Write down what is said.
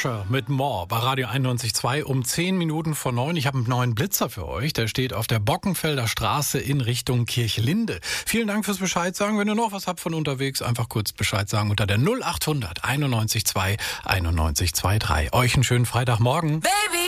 Usher mit More bei Radio 91.2 um 10 Minuten vor 9. Ich habe einen neuen Blitzer für euch. Der steht auf der Bockenfelder Straße in Richtung Kirchlinde. Vielen Dank fürs Bescheid sagen. Wenn ihr noch was habt von unterwegs, einfach kurz Bescheid sagen unter der 0800 91.2 91.23. Euch einen schönen Freitagmorgen. Baby.